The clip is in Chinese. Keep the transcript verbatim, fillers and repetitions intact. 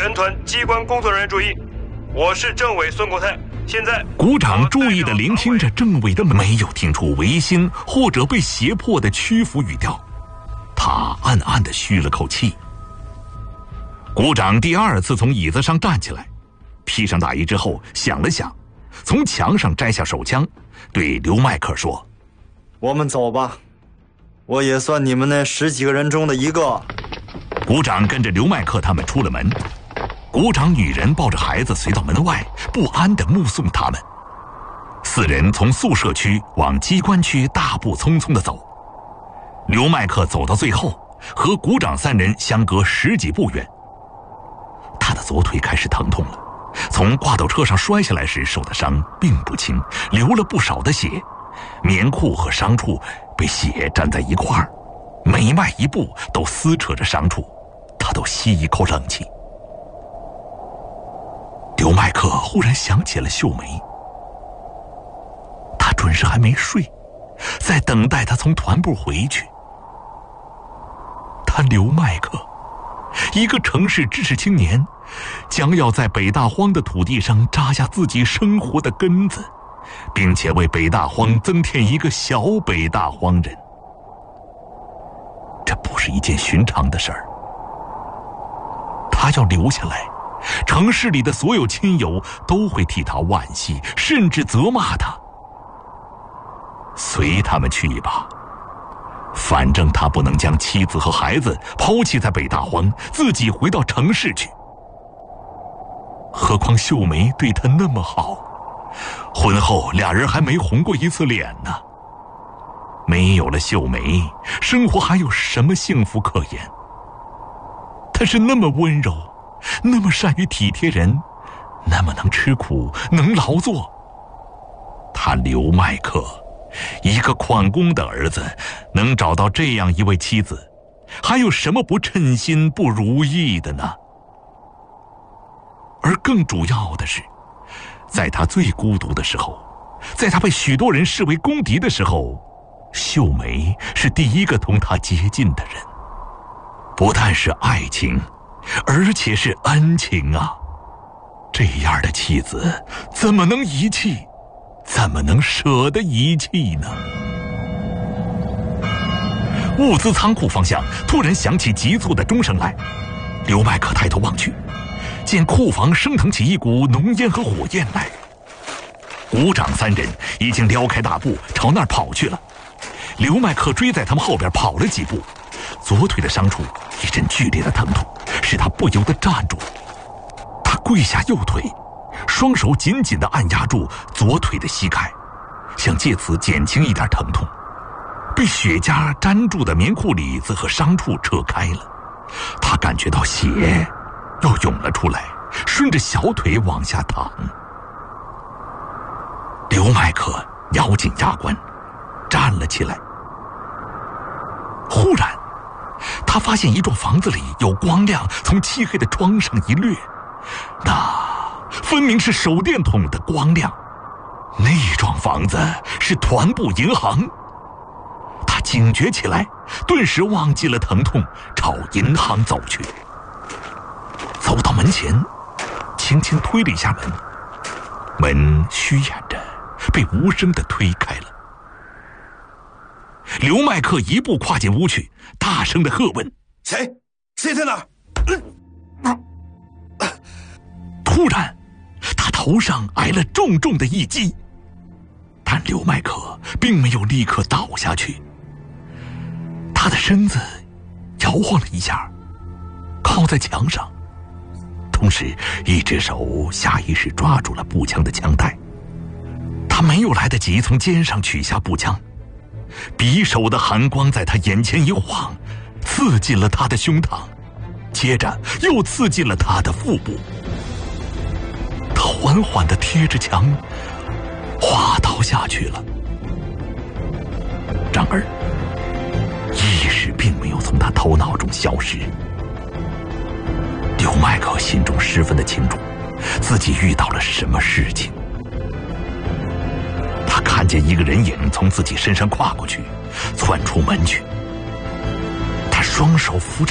全团机关工作人员注意，我是政委孙国泰。现在， 股长注意地聆听着政委的，没有听出违心或者被胁迫的屈服语调。他暗暗地吁了口气。股长第二次从椅子上站起来，披上大衣之后想了想，从墙上摘下手枪，对刘迈克说：“ 我们走吧，我也算你们那十几个人中的一个。” 股长跟着刘迈克他们出了门。股长女人抱着孩子随到门外，不安地目送他们。四人从宿舍区往机关区大步匆匆地走。刘迈克走到最后，和股长三人相隔十几步远。他的左腿开始疼痛了，从挂斗车上摔下来时受的伤并不轻，流了不少的血，棉裤和伤处被血沾在一块儿，每迈一步都撕扯着伤处，他都吸一口冷气。刘迈克忽然想起了秀梅，他准是还没睡，在等待他从团部回去。他刘迈克，一个城市知识青年，将要在北大荒的土地上扎下自己生活的根子，并且为北大荒增添一个小北大荒人。这不是一件寻常的事儿。他要留下来，城市里的所有亲友都会替他惋惜，甚至责骂他。随他们去吧，反正他不能将妻子和孩子抛弃在北大荒，自己回到城市去。何况秀梅对他那么好，婚后俩人还没红过一次脸呢。没有了秀梅，生活还有什么幸福可言？她是那么温柔，那么善于体贴人，那么能吃苦，能劳作。他刘迈克，一个矿工的儿子，能找到这样一位妻子，还有什么不称心不如意的呢？而更主要的是，在他最孤独的时候，在他被许多人视为公敌的时候，秀梅是第一个同他接近的人。不但是爱情，而且是恩情啊！这样的妻子怎么能遗弃？怎么能舍得遗弃呢？物资仓库方向突然响起急促的钟声来，刘迈克抬头望去，见库房升腾起一股浓烟和火焰来。股长三人已经撩开大步朝那儿跑去了。刘迈克追在他们后边跑了几步，左腿的伤处一阵剧烈的疼痛使他不由得站住。他跪下右腿，双手紧紧地按压住左腿的膝盖，想借此减轻一点疼痛。被血痂粘住的棉裤里子和伤处扯开了，他感觉到血又涌了出来，顺着小腿往下淌。刘迈克咬紧牙关，站了起来。忽然他发现一幢房子里有光亮从漆黑的窗上一掠，那分明是手电筒的光亮。那幢房子是团部银行。他警觉起来，顿时忘记了疼痛，朝银行走去。走到门前，轻轻推了一下门，门虚掩着被无声地推开了。刘迈克一步跨进屋去，大声地喝问：“ 谁？谁在哪儿？” 突然他头上挨了重重的一击，但刘迈克并没有立刻倒下去，他的身子摇晃了一下，靠在墙上，同时一只手下意识抓住了步枪的枪带。他没有来得及从肩上取下步枪，匕首的寒光在他眼前一晃，刺进了他的胸膛，接着又刺进了他的腹部。他缓缓地贴着墙滑倒下去了。然而意识并没有从他头脑中消失。刘迈克心中十分的清楚自己遇到了什么事情。他看见一个人影从自己身上跨过去，窜出门去。他双手扶着